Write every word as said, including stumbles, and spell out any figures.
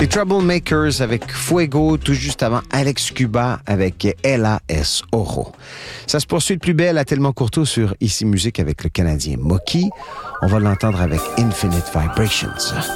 Les Troublemakers avec Fuego, tout juste avant Alex Cuba avec Ella es Oro. Ça se poursuit de plus belle à Tellement Courteau sur Ici Musique avec le Canadien Moki. On va l'entendre avec Infinite Vibrations.